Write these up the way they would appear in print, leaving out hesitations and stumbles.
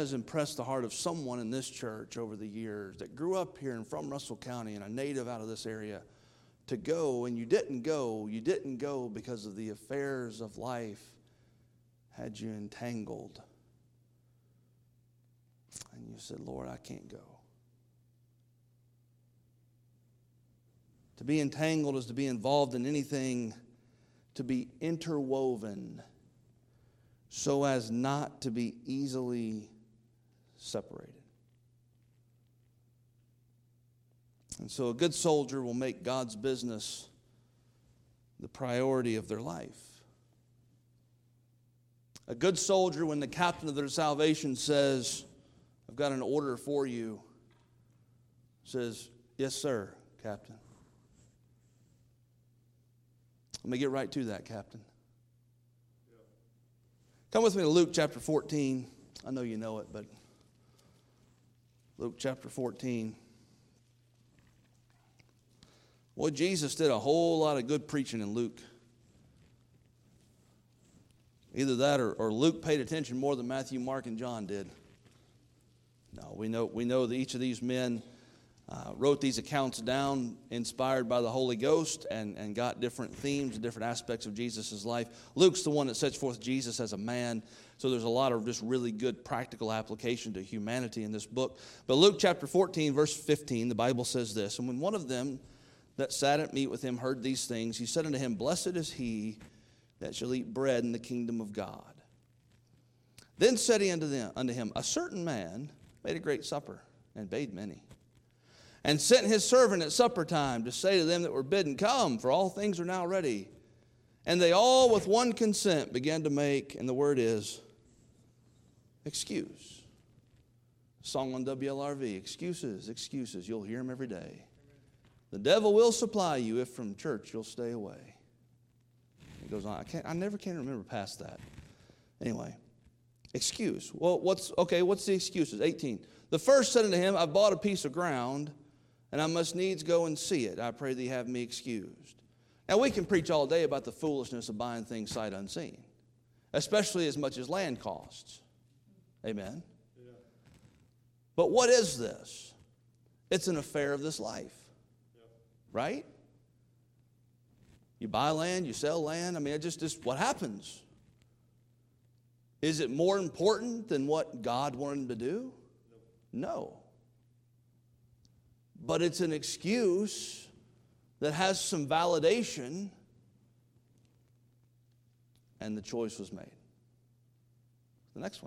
has impressed the heart of someone in this church over the years that grew up here and from Russell County and a native out of this area to go, and you didn't go because of the affairs of life had you entangled. And you said, Lord, I can't go. To be entangled is to be involved in anything, to be interwoven so as not to be easily separated. And so a good soldier will make God's business the priority of their life. A good soldier, when the captain of their salvation says, I've got an order for you, says, yes, sir, Captain. Let me get right to that, Captain. Come with me to Luke chapter 14. I know you know it, but Luke chapter 14. Boy, Jesus did a whole lot of good preaching in Luke. Either that or Luke paid attention more than Matthew, Mark, and John did. No, we know that each of these men wrote these accounts down inspired by the Holy Ghost and got different themes and different aspects of Jesus' life. Luke's the one that sets forth Jesus as a man, so there's a lot of just really good practical application to humanity in this book. But Luke chapter 14, verse 15, the Bible says this, and when one of them that sat at meat with him heard these things, he said unto him, Blessed is he that shall eat bread in the kingdom of God. Then said he unto him, A certain man made a great supper, and bade many, and sent his servant at supper time to say to them that were bidden, Come, for all things are now ready. And they all with one consent began to make, and the word is, excuse. Song on WLRV, excuses, excuses. You'll hear them every day. The devil will supply you if from church you'll stay away. It goes on. I never can remember past that. Anyway, excuse. Well, what's the excuses? 18. The first said unto him, I bought a piece of ground, and I must needs go and see it. I pray thee have me excused. Now, we can preach all day about the foolishness of buying things sight unseen, especially as much as land costs. Amen? Yeah. But what is this? It's an affair of this life. Yeah. Right? You buy land, you sell land. I mean, it's just what happens. Is it more important than what God wanted to do? No. But it's an excuse that has some validation, and the choice was made. The next one.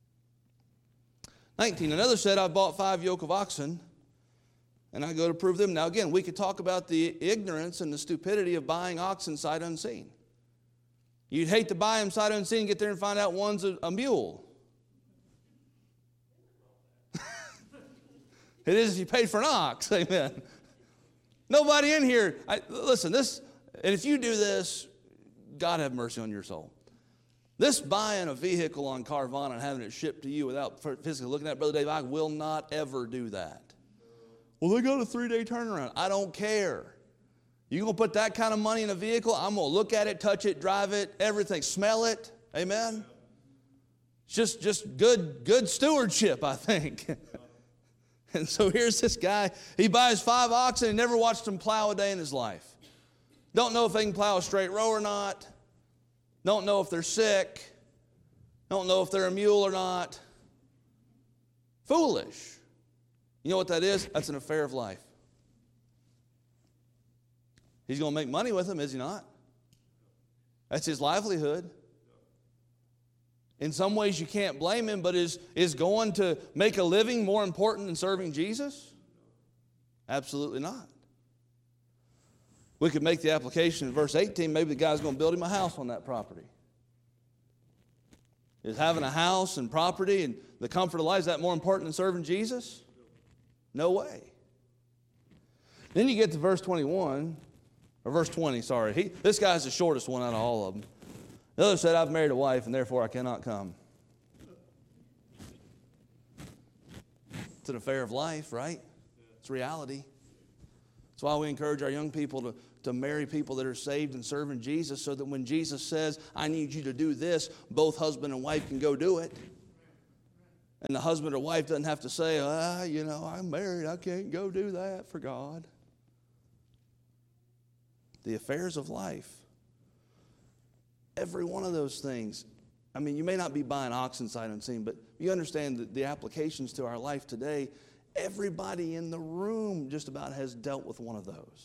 19. Another said, I bought 5 yoke of oxen, and I go to prove them. Now again, we could talk about the ignorance and the stupidity of buying oxen sight unseen. You'd hate to buy them sight unseen and get there and find out one's a mule. It is if you paid for an ox, amen. Nobody in here, listen, this, and if you do this, God have mercy on your soul. This buying a vehicle on Carvana and having it shipped to you without physically looking at it, Brother Dave, I will not ever do that. Well, they got a 3-day turnaround. I don't care. You're going to put that kind of money in a vehicle, I'm going to look at it, touch it, drive it, everything, smell it, amen? It's just good stewardship, I think. And so here's this guy. He buys 5 oxen and never watched them plow a day in his life. Don't know if they can plow a straight row or not. Don't know if they're sick. Don't know if they're a mule or not. Foolish. You know what that is? That's an affair of life. He's going to make money with them, is he not? That's his livelihood. In some ways you can't blame him, but is going to make a living more important than serving Jesus? Absolutely not. We could make the application in verse 18, maybe the guy's going to build him a house on that property. Is having a house and property and the comfort of life, is that more important than serving Jesus? No way. Then you get to verse 21, or verse 20, sorry. This guy's the shortest one out of all of them. The other said, I've married a wife, and therefore I cannot come. It's an affair of life, right? It's reality. That's why we encourage our young people to marry people that are saved and serving Jesus, so that when Jesus says, I need you to do this, both husband and wife can go do it. And the husband or wife doesn't have to say, I'm married, I can't go do that for God. The affairs of life. Every one of those things. I mean, you may not be buying oxen sight unseen, but you understand the applications to our life today. Everybody in the room just about has dealt with one of those.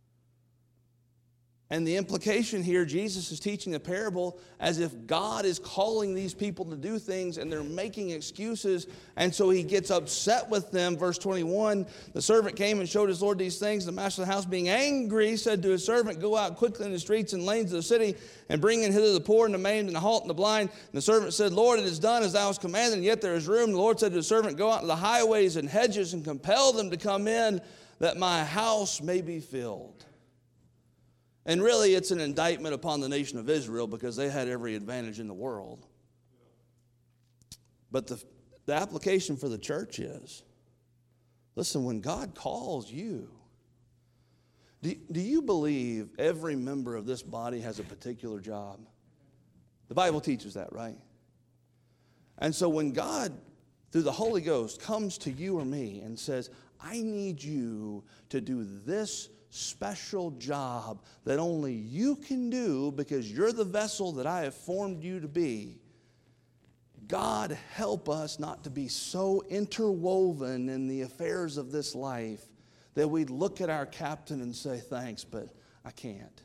And the implication here, Jesus is teaching a parable as if God is calling these people to do things and they're making excuses. And so he gets upset with them. Verse 21, the servant came and showed his Lord these things. The master of the house, being angry, said to his servant, go out quickly in the streets and lanes of the city and bring in hither the poor and the maimed and the halt and the blind. And the servant said, Lord, it is done as thou hast commanded, and yet there is room. The Lord said to the servant, go out to the highways and hedges and compel them to come in, that my house may be filled. And really, it's an indictment upon the nation of Israel because they had every advantage in the world. But the application for the church is, listen, when God calls you, do you believe every member of this body has a particular job? The Bible teaches that, right? And so when God, through the Holy Ghost, comes to you or me and says, I need you to do this special job that only you can do because you're the vessel that I have formed you to be. God, help us not to be so interwoven in the affairs of this life that we look at our captain and say, thanks, but I can't.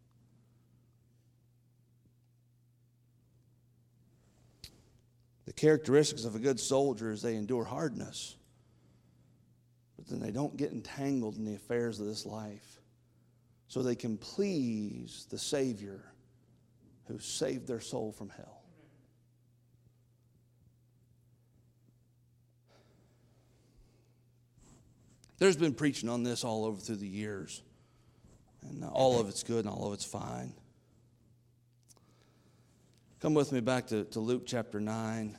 The characteristics of a good soldier is they endure hardness. But then they don't get entangled in the affairs of this life so they can please the Savior who saved their soul from hell. There's been preaching on this all over through the years, and all of it's good and all of it's fine. Come with me back to Luke chapter 9.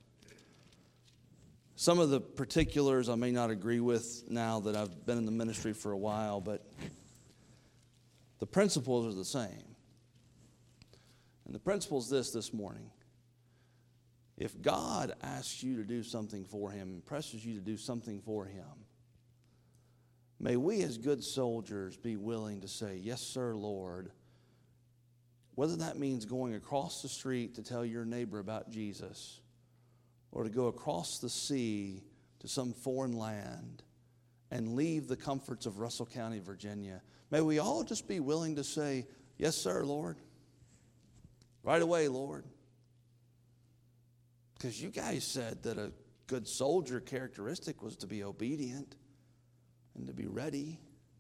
Some of the particulars I may not agree with now that I've been in the ministry for a while, but the principles are the same. And the principle is this morning. If God asks you to do something for Him, presses you to do something for Him, may we as good soldiers be willing to say, yes, sir, Lord, whether that means going across the street to tell your neighbor about Jesus, or to go across the sea to some foreign land and leave the comforts of Russell County, Virginia. May we all just be willing to say, yes, sir, Lord. Right away, Lord. Because you guys said that a good soldier characteristic was to be obedient and to be ready,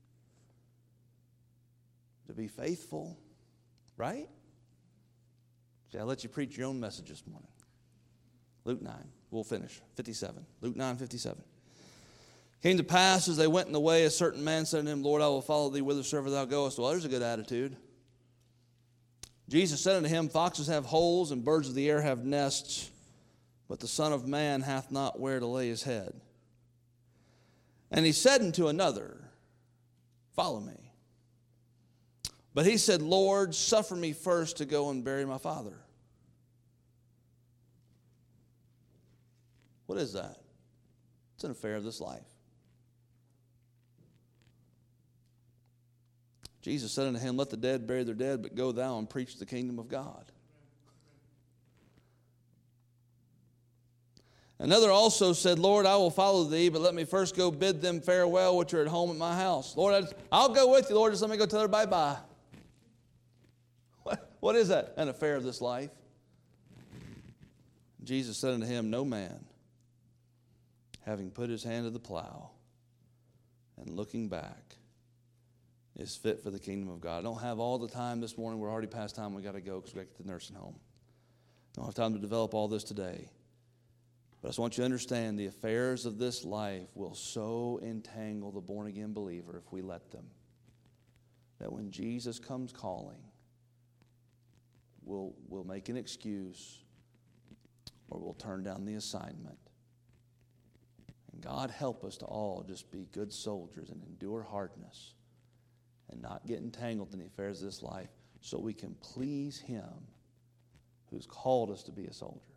to be faithful, right? See, I'll let you preach your own message this morning. Luke 9, we'll finish, 57. Luke 9, 57. Came to pass as they went in the way, a certain man said to him, Lord, I will follow thee whithersoever thou goest. Well, there's a good attitude. Jesus said unto him, foxes have holes and birds of the air have nests, but the Son of Man hath not where to lay his head. And he said unto another, follow me. But he said, Lord, suffer me first to go and bury my father. What is that? It's an affair of this life. Jesus said unto him, let the dead bury their dead, but go thou and preach the kingdom of God. Another also said, Lord, I will follow thee, but let me first go bid them farewell which are at home at my house. Lord, I'll go with you, Lord, just let me go tell everybody bye. What is that? An affair of this life. Jesus said unto him, no man, having put his hand to the plow and looking back, is fit for the kingdom of God. I don't have all the time this morning. We're already past time. We've got to go because we've got to get to the nursing home. I don't have time to develop all this today. But I just want you to understand the affairs of this life will so entangle the born-again believer if we let them, that when Jesus comes calling, we'll make an excuse or we'll turn down the assignment. And God help us to all just be good soldiers and endure hardness and not get entangled in the affairs of this life so we can please Him who's called us to be a soldier.